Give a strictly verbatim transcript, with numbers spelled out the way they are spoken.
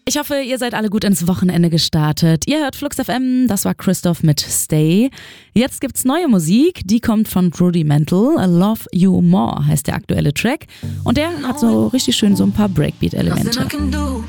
Ich hoffe, ihr seid alle gut ins Wochenende gestartet. Ihr hört Flux F M, das war Christoph mit Stay. Jetzt gibt's neue Musik, die kommt von Rudimental. Love You More heißt der aktuelle Track. Und der hat so richtig schön so ein paar Breakbeat-Elemente.